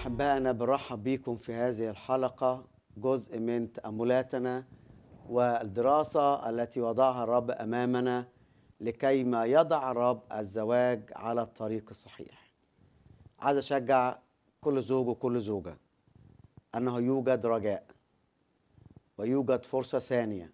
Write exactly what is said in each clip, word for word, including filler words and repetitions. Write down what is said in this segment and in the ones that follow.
أحبائنا برحب بكم في هذه الحلقة، جزء من تأملاتنا والدراسة التي وضعها الرب أمامنا لكي ما يضع الرب الزواج على الطريق الصحيح. عايز أشجع كل زوج وكل زوجة أنه يوجد رجاء ويوجد فرصة ثانية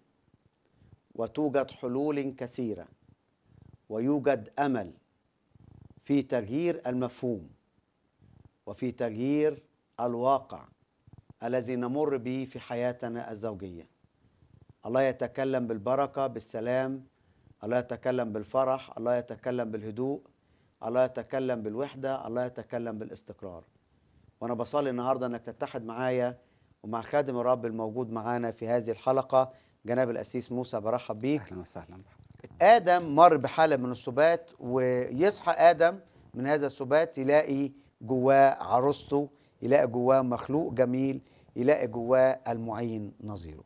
وتوجد حلول كثيرة ويوجد أمل في تغيير المفهوم وفي تغيير الواقع الذي نمر به في حياتنا الزوجية. الله يتكلم بالبركة بالسلام، الله يتكلم بالفرح، الله يتكلم بالهدوء، الله يتكلم بالوحدة، الله يتكلم بالاستقرار. وأنا بصلي النهاردة أنك تتحد معايا ومع خادم الرب الموجود معانا في هذه الحلقة جناب الأسيس موسى. برحب بيك. أهلا وسهلا. آدم مر بحالة من السبات، ويصحى آدم من هذا السبات يلاقي جواه عروسته، يلاقي جواه مخلوق جميل، يلاقي جواه المعين نظيره.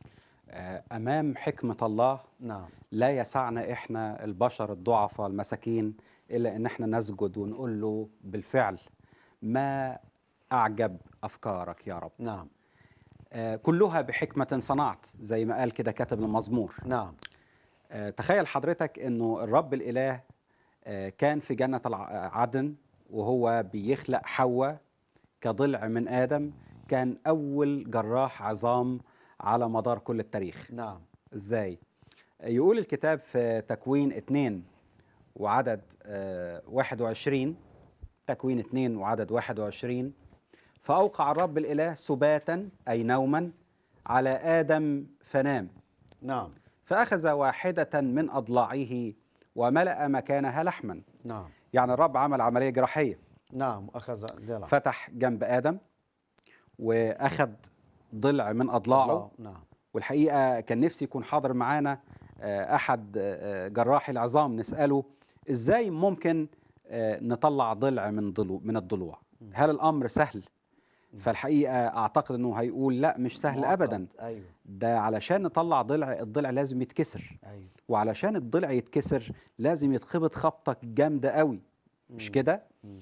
أمام حكمة الله نعم. لا يسعنا إحنا البشر الضعفاء المساكين إلا إن إحنا نسجد ونقول له بالفعل ما أعجب أفكارك يا رب. نعم. آه كلها بحكمة صنعت زي ما قال كده كاتب المزمور. نعم. آه تخيل حضرتك إنه الرب الإله آه كان في جنة عدن وهو بيخلق حواء كضلع من آدم، كان أول جراح عظام على مدار كل التاريخ. نعم. إزاي؟ يقول الكتاب في تكوين اتنين وعدد آه واحد وعشرين، تكوين اتنين وعدد واحد وعشرين: فأوقع الرب الإله سباتا أي نوما على آدم فنام، نعم. فأخذ واحدة من أضلاعه وملأ مكانها لحما. نعم. يعني الرب عمل عملية جراحية. نعم. أخذ ضلع. فتح جنب آدم وأخذ ضلع من أضلاعه. نعم. والحقيقة كان نفسي يكون حاضر معانا أحد جراحي العظام نسأله إزاي ممكن نطلع ضلع من ضلوع من الضلوع، هل الأمر سهل؟ فالحقيقة أعتقد أنه هيقول لا، مش سهل أبدا. أيوه. ده علشان نطلع ضلع، الضلع لازم يتكسر. أيوه. وعلشان الضلع يتكسر لازم يتخبط خبطة جامدة قوي، مش كده؟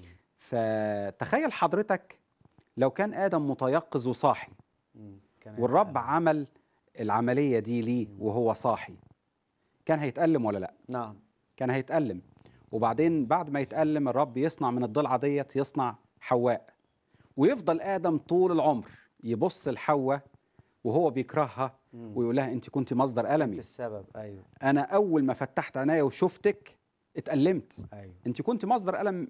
فتخيل حضرتك لو كان آدم متيقظ وصاحي والرب عمل العملية دي ليه وهو صاحي، كان هيتألم ولا لا؟ نعم. كان هيتألم. وبعدين بعد ما يتألم الرب يصنع من الضلعة ديت يصنع حواء، ويفضل آدم طول العمر يبص لحواء وهو بيكرهها ويقول لها انت كنت مصدر ألمي، انت السبب. ايوه. انا اول ما فتحت عينيا وشفتك اتألمت. ايوه. انت كنت مصدر ألم